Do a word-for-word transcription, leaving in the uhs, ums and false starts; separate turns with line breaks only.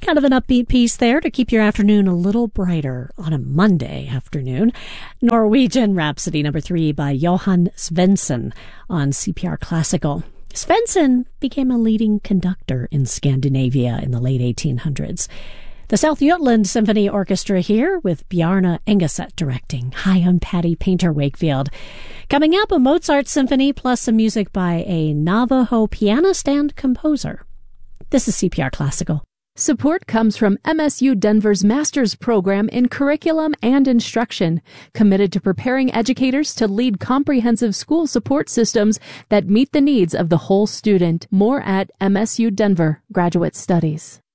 Kind of an upbeat piece there to keep your afternoon a little brighter on a Monday afternoon. Norwegian Rhapsody number three by Johan Svensson on C P R Classical. Svensson became a leading conductor in Scandinavia in the late eighteen hundreds. The South Jutland Symphony Orchestra here with Bjarne Engeset directing. Hi, I'm Patty Painter Wakefield. Coming up, a Mozart symphony plus some music by a Navajo pianist and composer. This is C P R Classical.
Support comes from M S U Denver's Master's Program in Curriculum and Instruction, committed to preparing educators to lead comprehensive school support systems that meet the needs of the whole student. More at M S U Denver Graduate Studies.